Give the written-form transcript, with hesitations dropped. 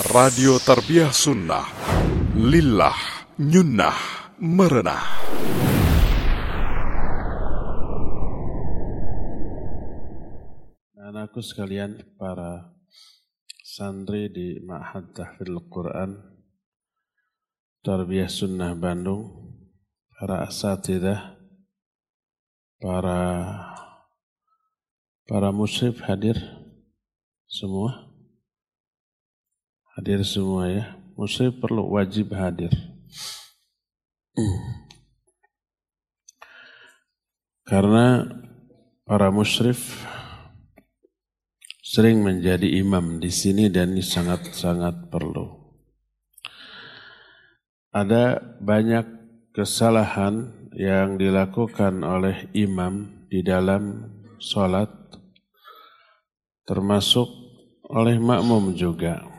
Radio Tarbiyah Sunnah, Lillah, Nyunnah, Merenah. Anakku sekalian, para santri di Ma'had Tahfidzul Quran Tarbiyah Sunnah Bandung, para asatidzah, para musyrif hadir semua. Hadir semua ya. Musyrif perlu wajib hadir. Karena para musyrif sering menjadi imam di sini dan ini sangat-sangat perlu. Ada banyak kesalahan yang dilakukan oleh imam di dalam sholat, termasuk oleh makmum juga.